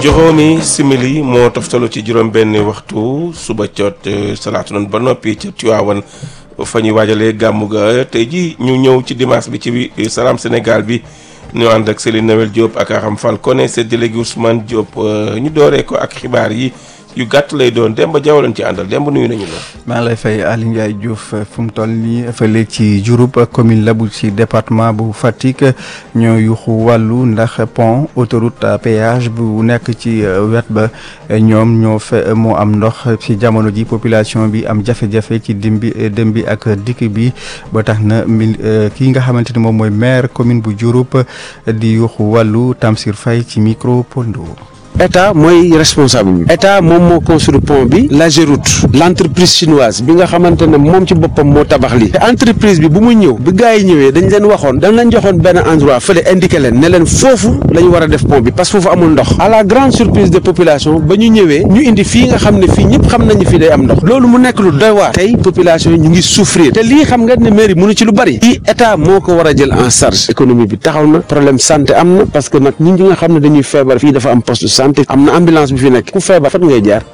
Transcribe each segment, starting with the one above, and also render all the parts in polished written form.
juróomi simili moo toftalu ci juróom benn waxtu suba coot salaatu noonu ba noppi ca Tiwaawan fa ñuy waajalee gàmmu ga tey ji ñu ñëw ci dimanche bi ci Salam Sénégal bi ñu ànd ak Céline Noël Diop ak Aram Fall Koné c'est délégué Ousmane Diop ñu dooree ko ak xibaar yi yu gàtt lay doon Demba Diaw lañ ci àndal Demba nuyu nañu la. maa ngi lay fay Aliou Ndiaye Diouf fu mu toll nii fële ci Diouroup commune la bu ci département bu Fatick ñoo yuxu wàllu ndax pont autoroute à péage bu nekk ci wet ba ñoom ñoo moo am ndox ci jamono ji population bi am jafe-jafe ci dem bi ak dikk bi ba tax na kii nga xamante ni moom mooy maire commune bu Diouroup di yuxu wàllu Tamsir Faye ci micro Pondo. état mooy responsable bi état moom moo construit pont bi l'Ageroute l'entreprise chinoise bi nga xamante ne moom ci boppam moo tabax lii te entreprise bi bu muy ñëw bi gars yi ñëwee dañ leen waxoon dañ leen joxoon benn endroit fële indiqué leen ne leen foofu la ñu war a def pont bi parce que foofu amul ndox à la grande surprise de population ba ñu ñëwee ñu indi fii nga xam ne fii ñëpp xam nañu fii day am ndox loolu mu nekk lu doy waar tey population yi ñu ngi souffrir te lii xam nga ne mairie mënu ci lu bari lii état moo ko war a jël en charge économie bi taxaw na problème santé am na parce que nag ñi nga xam ne dañuy feebar fii dafa am poste de santé am na ambulance bi fi nekk ku feebar fan ngay jaar.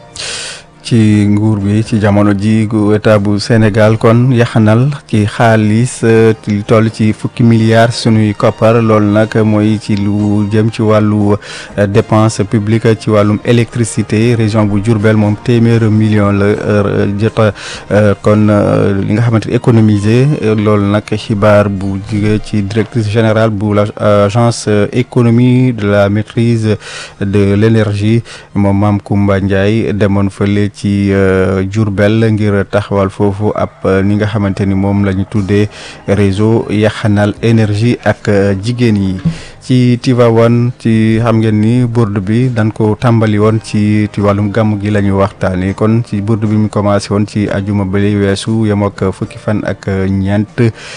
ci nguur bi ci jamono ji état bu Sénégal kon yaxanal ci xaalis li toll ci fukki milliards sunuy koppar loolu nag mooy ci lu jëm ci wàllu dépense publique ci wàllum électricité région bu Diourbel moom téeméeri million la jot kon li nga xamante ni économiser loolu nag xibaar bu jugee ci directrice générale bu l'agence économie de la maîtrise de l'énergie moom Mame Koumba Ndiaye demoon fële ci Diourbel ngir taxawal foofu ab ni nga xamante ni moom la ñu tuddee réseau yaxanal énergie ak jigéen yi ci Tivaouane ci xam ngeen ni bourde bi dañ ko tàmbali woon ci wàllum gàmm gi la ñu waxtaanee kon ci bourde bi mu commencé woon ci ajuma ba weesu yem ak fukki fan ak ñeent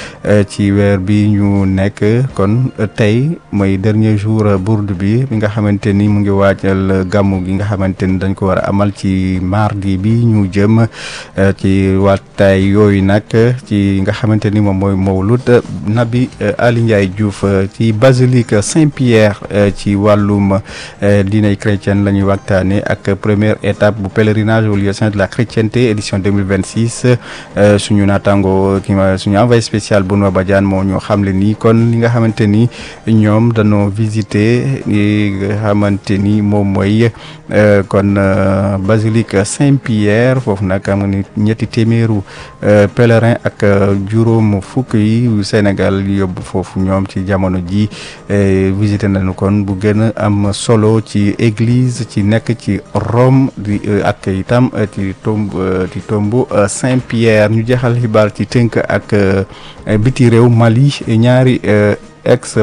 ci weer bi ñu nekk kon tey mooy dernier jour bourde bi nga xamante ni mu ngi waajal gàmm gi nga xamante ni dañ ko war a amal ci mardi bi ñu jëm ci waataay yooyu nag ci nga xamante ni moom mooy Mawlud Nabi Ali Ndiaye Diouf ci basilique Saint-Pierre ci wàllum diiney chrétienne la ñuy waxtaane ak première étape bu pèlerinage au lieu saint de la chrétienté édition 2026 suñu naataango suñu envoyé spécial Benoît Badiane moo ñu xamle ni kon li nga xamante ni ñoom dañoo visité li nga xamante ni moom mooy kon basilique Saint-Pierre foofu nag am nga ni ñetti téeméeru pèlerin ak juróom fukk yi Sénégal yóbbu foofu ñoom ci jamono ji visité nañu kon bu gën a am solo ci église ci nekk ci Rome di ak itam ci tombu Saint-Pierre ñu jeexal xibaar ci tënk ak biti réew Mali ñaari ex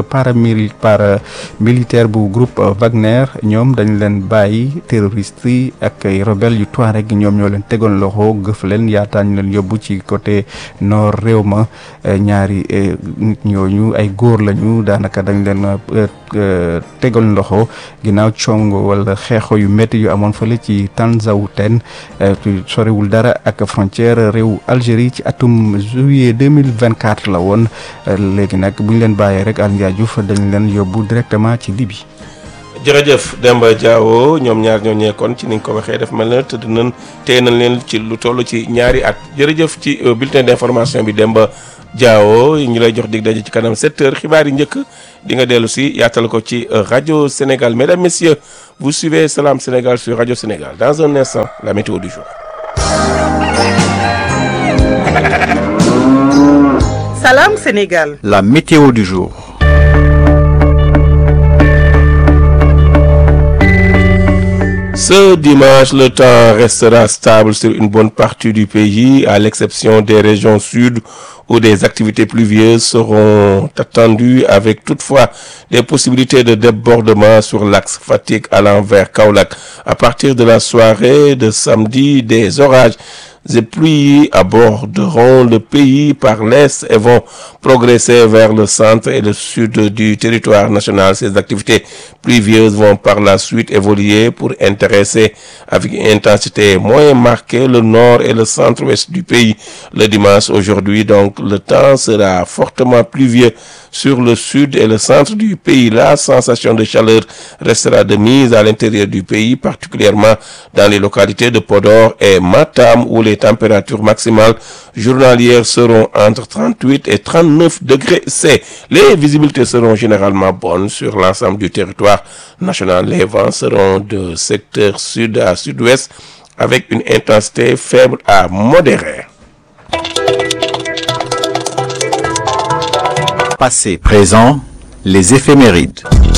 paramilitaire bu groupe Wagner ñoom dañ leen bàyyi terroriste yi ak rebelle yu Touareg ñoom ñoo leen tegoon loxo gëf leen yaataa ñu leen yóbbu ci côté nord réew ma ñaari nit ñooñu ay góor lañu daanaka dañ leen tegoon loxo ginnaaw congo wala xeexo yu métti yu amoon fële ci Tanzawuten sorewul dara ak frontière réew Algérie ci atum juillet 2024 la woon léegi nag bu ñu leen bàyyee rek Aliou Ndiaye Diouf dañ leen yóbbu directement ci Libye. jërëjëf Demba Diawo ñoom ñaar ñoo ñeekoon ci ni nga ko waxee daf mel na tëdd nañ téye nañ leen ci lu toll ci ñaari at jërëjëf ci bulletin d'information bi Demba Diawo ñu lay jox dig daje ci kanam 7h xibaar yi njëkk di nga dellu si yaatal ko ci Radio Sénégal. Mesdames, Messieurs, vous suivez Salam Sénégal sur Radio Sénégal. Dans un instant, la météo du jour. Salam Sénégal. La météo du jour. Ce dimanche, le temps restera stable sur une bonne partie du pays, à l'exception des régions sud où des activités pluvieuses seront attendues avec toutefois des possibilités de débordement sur l'axe Fatick allant vers Kaolack. À partir de la soirée de samedi, des orages et pluies aborderont le pays par l'est et vont progresser vers le centre et le sud du territoire national. Ces activités pluvieuses vont par la suite évoluer pour intéresser avec une intensité moins marquée le nord et le centre-ouest du pays le dimanche. Aujourd'hui, donc, le temps sera fortement pluvieux sur le sud et le centre du pays. La sensation de chaleur restera de mise à l'intérieur du pays, particulièrement dans les localités de Podor et Matam, où les températures maximales journalières seront entre 38 et 39 degrés C. Les visibilités seront généralement bonnes sur l'ensemble du territoire national. Les vents seront de secteur sud à sud-ouest avec une intensité faible à modérée. Passé, présent, les éphémérides.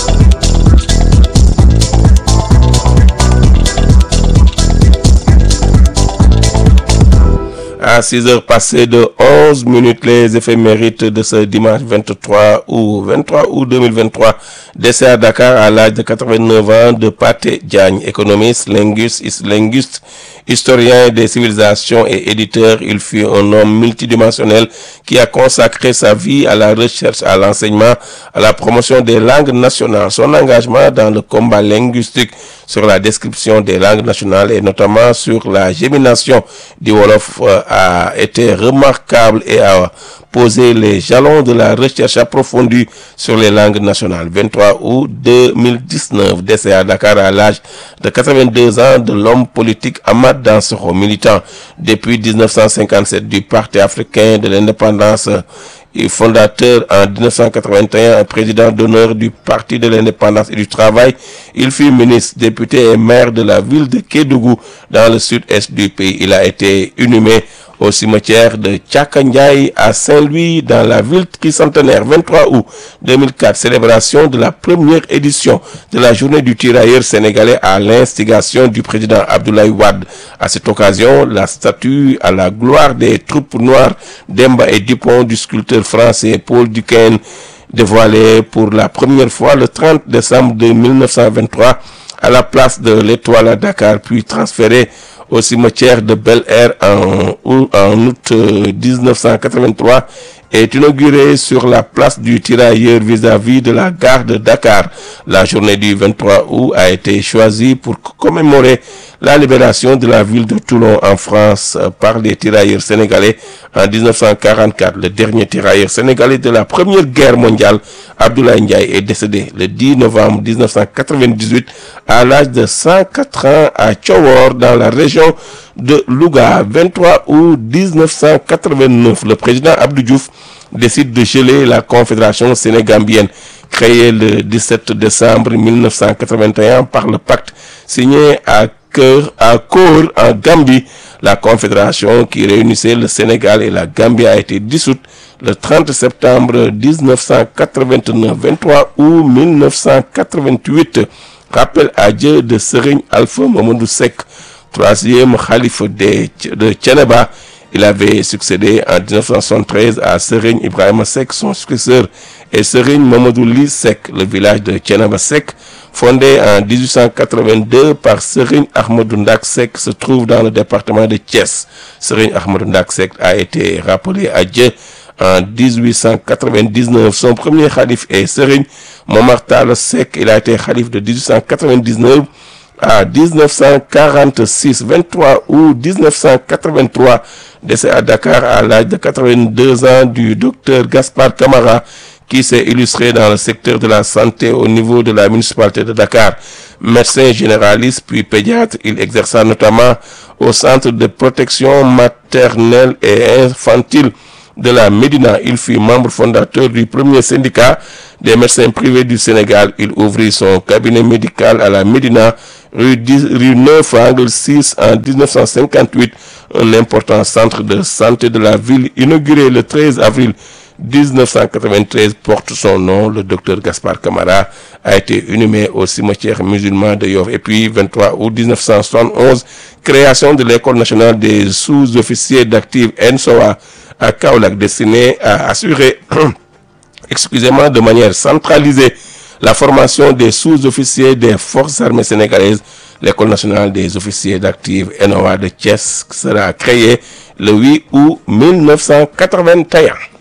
À 6 heures passées de 11 minutes, les éphémérides de ce dimanche 23 août 2023. Décès à Dakar à l'âge de 89 ans de Pathé Diagne, économiste, linguiste, historien des civilisations et éditeur. Il fut un homme multidimensionnel qui a consacré sa vie à la recherche, à l'enseignement, à la promotion des langues nationales. Son engagement dans le combat linguistique sur la description des langues nationales et notamment sur la gémination du Wolof a été remarquable et a posé les jalons de la recherche approfondie sur les langues nationales. 23 août 2019, décès à Dakar à l'âge de 82 ans de l'homme politique Ahmad Dansokho, militant depuis 1957 du Parti africain de l'indépendance et fondateur en 1981, président d'honneur du Parti de l'indépendance et du travail. Il fut ministre, député et maire de la ville de Kédougou dans le sud-est du pays. Il a été inhumé au cimetière de Tchakandiaï à Saint-Louis dans la ville tricentenaire. 23 août 2004, célébration de la première édition de la journée du tirailleur sénégalais à l'instigation du président Abdoulaye Wade. À cette occasion, la statue à la gloire des troupes noires d'Emba et Dupont du sculpteur français Paul Duquesne, dévoilée pour la première fois le 30 décembre 1923 à la place de l'Étoile à Dakar, puis transférée au cimetière de Bel-Air en août 1983, est inaugurée sur la place du tirailleur vis-à-vis de la gare de Dakar. La journée du 23 août a été choisie pour commémorer la libération de la ville de Toulon en France par les tirailleurs sénégalais en 1944. Le dernier tirailleur sénégalais de la Première Guerre mondiale, Abdoulaye Ndiaye, est décédé le 10 novembre 1998 à l'âge de 104 ans à Thiawor dans la région de Louga. 23 août 1989, le président Abdou Diouf décide de geler la Confédération sénégambienne, créée le 17 décembre 1981 par le pacte signé à Kor en Gambie. La confédération qui réunissait le Sénégal et la Gambie a été dissoute le 30 septembre 1989. 23 août 1988, rappel à Dieu de Serigne Alpha Mamadou Seck, troisième khalife de Thiénaba. Il avait succédé en 1973 à Serigne Ibrahima Seck. Son successeur est Serigne Mamadou Ly Seck. Le village de Thiénaba Seck, fondé en 1882 par Serigne Ahmadou Ndak Seck, se trouve dans le département de Thiès. Serigne Ahmadou Ndak Seck a été rappelé à Dieu en 1899. Son premier khalife est Serigne Momar Talla Seck. Il a été khalife de 1899 à 1946. 23 août 1983, décès à Dakar à l'âge de 82 ans du docteur Gaspard Camara, qui s'est illustré dans le secteur de la santé au niveau de la municipalité de Dakar. Médecin généraliste puis pédiatre, il exerça notamment au centre de protection maternelle et infantile de la Médina. Il fut membre fondateur du premier syndicat des médecins privés du Sénégal. Il ouvrit son cabinet médical à la Médina, rue 9 angle 6 en 1958. Un important centre de santé de la ville, inauguré le 13 avril 1993, porte son nom. Le docteur Gaspard Camara a été inhumé au cimetière musulman de Yoff. Et puis 23 août 1971, création de l'école nationale des sous-officiers d'actifs ENSOA à Kaolack, destiné à assurer de manière centralisée la formation des sous-officiers des forces armées sénégalaises. L'école nationale des officiers d'actifs ENOA de Thiès sera créée le 8 août 1981.